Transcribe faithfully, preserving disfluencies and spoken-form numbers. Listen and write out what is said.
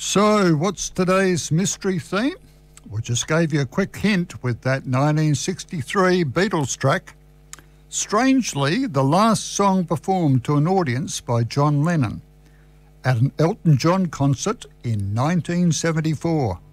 So, what's today's mystery theme? We just gave you a quick hint with that nineteen sixty-three Beatles track. Strangely, the last song performed to an audience by John Lennon at an Elton John concert in nineteen seventy-four.